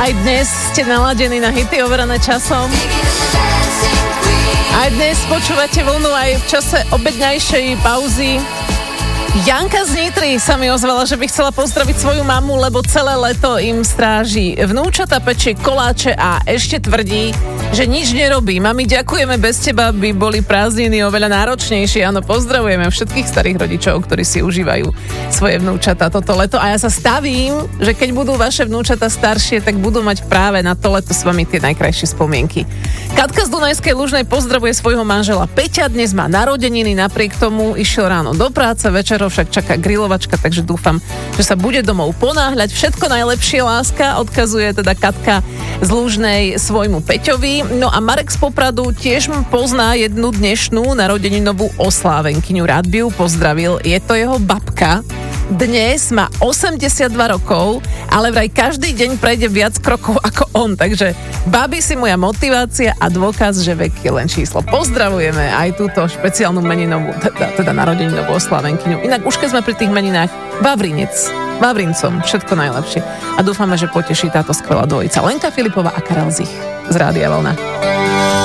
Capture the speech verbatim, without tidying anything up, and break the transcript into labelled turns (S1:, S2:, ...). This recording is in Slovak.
S1: Aj dnes ste naladení na hity overené časom. Aj dnes počúvate vlnu aj v čase obedňajšej pauzy. Janka z Nitry sa mi ozvala, že by chcela pozdraviť svoju mamu, lebo celé leto im stráži vnúčata, pečie koláče a ešte tvrdí, že nič nerobí. Mami, ďakujeme, bez teba by boli prázdniny oveľa náročnejšie. Áno, pozdravujeme všetkých starých rodičov, ktorí si užívajú svoje vnúčata toto leto. A ja sa stavím, že keď budú vaše vnúčata staršie, tak budú mať práve na to leto s vami tie najkrajšie spomienky. Katka z Dunajskej Lužnej pozdravuje svojho manžela Peťa. Dnes má narodeniny, napriek tomu išiel ráno do práce, večer však čaká grilovačka, takže dúfam, že sa bude domov ponáhľať. Všetko najlepšie, láska, odkazuje teda Katka z Lužnej svojmu Peťovi. No a Marek z Popradu tiež pozná jednu dnešnú narodeninovú oslávenkyňu. Rád by ju pozdravil. Je to jeho babka. Dnes má osemdesiatdva rokov, ale vraj každý deň prejde viac krokov ako on. Takže babi si moja motivácia a dôkaz, že vek je len číslo. Pozdravujeme aj túto špeciálnu meninovú, teda, teda narodeninovú oslávenkyňu. Inak už keď sme pri tých meninách, Vavrinec. Vavrincom všetko najlepšie. A dúfame, že poteší táto skvelá dvojica. Lenka Filipová a Karel Zich z Rádia Vlna.